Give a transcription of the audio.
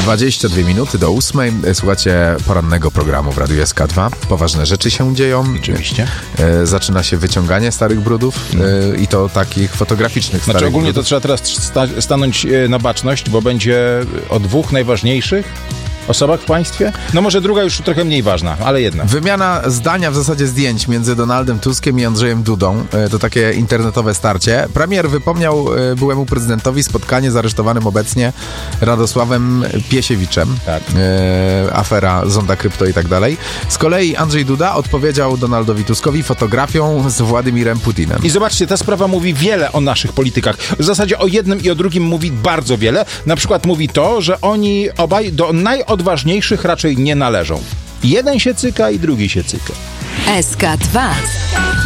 22 minuty do 8. Słuchacie porannego programu w Radiu SK2. Poważne rzeczy się dzieją. Oczywiście. Zaczyna się wyciąganie starych brudów i to takich fotograficznych Znaczy starych ogólnie brudów. to trzeba teraz stanąć na baczność, bo będzie o dwóch najważniejszych osobach w państwie. No może druga już trochę mniej ważna, ale jedna. Wymiana zdania, w zasadzie zdjęć między Donaldem Tuskiem i Andrzejem Dudą. To takie internetowe starcie. Premier wypomniał byłemu prezydentowi spotkanie z aresztowanym obecnie Radosławem Piesiewiczem. Tak. Afera Zonda Krypto i tak dalej. Z kolei Andrzej Duda odpowiedział Donaldowi Tuskowi fotografią z Władimirem Putinem. I zobaczcie, ta sprawa mówi wiele o naszych politykach. W zasadzie o jednym i o drugim mówi bardzo wiele. Na przykład mówi to, że oni obaj do najodważniejszych raczej nie należą. Jeden się cyka i drugi się cyka. SK2